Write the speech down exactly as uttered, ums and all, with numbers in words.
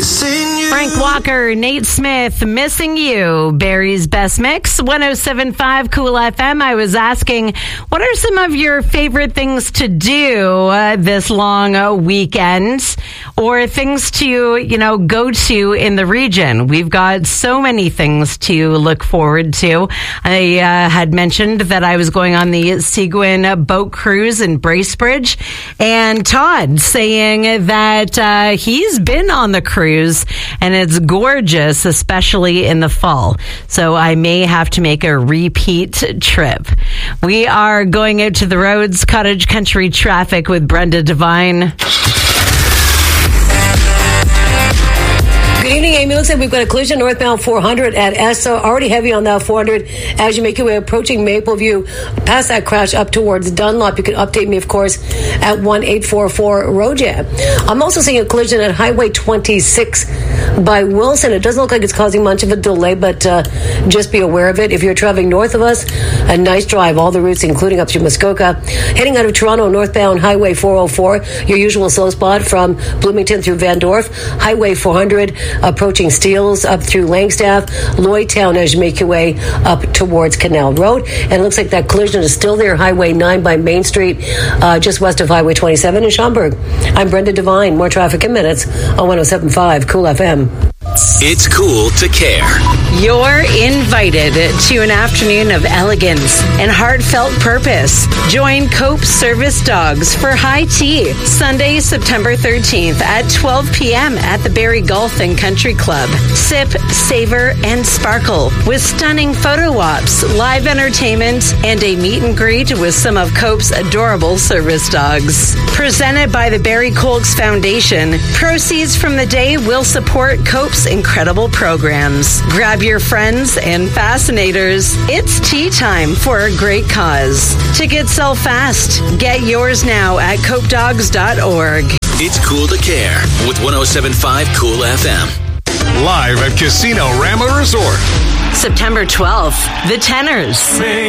Missing you. Frank Walker, Nate Smith, Missing You, Barry's Best Mix, one oh seven point five Cool F M. I was asking, what are some of your favorite things to do uh, this long uh, weekend, or things to, you know, go to in the region? We've got so many things to look forward to. I uh, had mentioned that I was going on the Seguin boat cruise in Bracebridge, and Todd saying that uh, he's been on the cruise and it's gorgeous, especially in the fall. So I may have to make a repeat trip. We are going out to the roads, cottage country traffic with Brenda Devine. Good evening, Amy. Looks like we've got a collision northbound four hundred at Essa. Already heavy on that four hundred as you make your way approaching Mapleview. Past that crash up towards Dunlop. You can update me, of course, at one eight four four road jam. I'm also seeing a collision at Highway twenty-six by Wilson. It doesn't look like it's causing much of a delay, but uh, just be aware of it. If you're traveling north of us, a nice drive. All the routes, including up through Muskoka. Heading out of Toronto, northbound Highway four oh four. Your usual slow spot from Bloomington through Van Dorp. Highway four hundred. Approaching Steeles up through Langstaff, Lloydtown as you make your way up towards Canal Road. And it looks like that collision is still there, Highway nine by Main Street, uh, just west of Highway twenty-seven in Schaumburg. I'm Brenda Devine. More traffic in minutes on one oh seven point five Cool F M. It's cool to care. You're invited to an afternoon of elegance and heartfelt purpose. Join Cope Service Dogs for high tea Sunday, September thirteenth at twelve p.m. at the Barrie Golf and Country Club. Sip, savor, and sparkle with stunning photo ops, live entertainment, and a meet and greet with some of Cope's adorable service dogs. Presented by the Barrie Colks Foundation, proceeds from the day will support Cope's incredible programs. Grab your friends and fascinators. It's tea time for a great cause. Tickets sell fast. Get yours now at cope dogs dot org. It's cool to care with one oh seven point five Cool F M. Live at Casino Rama Resort. September twelfth, the Tenors.